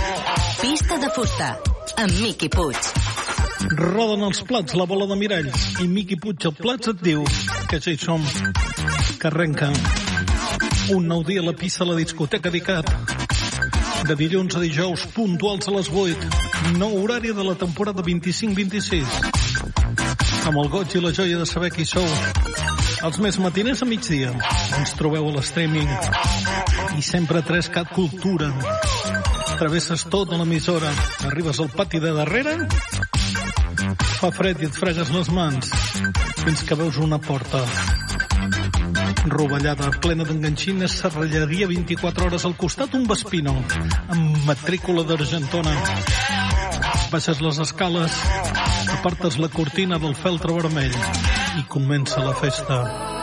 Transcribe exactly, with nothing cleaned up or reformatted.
Pista de fusta, amb Miqui Puig. Roden els plats, la bola de miralls, i Miqui Puig al plats et diu que ja hi som, que arrenca un nou dia a la pista a la discoteca d'Icat. De dilluns a dijous, puntuals a les vuit. Nou horari de la temporada vint-i-cinc vint-i-sis. Amb el goig i la joia de saber qui sou. Els més matiners a migdia. Ens trobeu a l'streaming. I sempre a tres cat Cultura. Travesses tota l'emissora. Arribes al pati de darrere. Fa fred i et fregues les mans. Fins que veus una porta rovellada, plena d'enganxines, serralleria vint-i-quatre hores al costat, un Vespino amb matrícula d'Argentona. Baixes les escales, apartes la cortina del feltre vermell i comença la festa.